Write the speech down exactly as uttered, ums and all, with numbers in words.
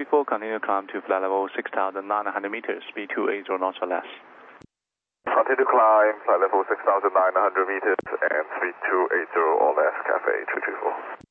four, continue to climb to flight level six thousand nine hundred meters, speed two eighty knots or less. Continue to climb, flight level six thousand nine hundred meters and speed two eighty or less, Cafe two two four.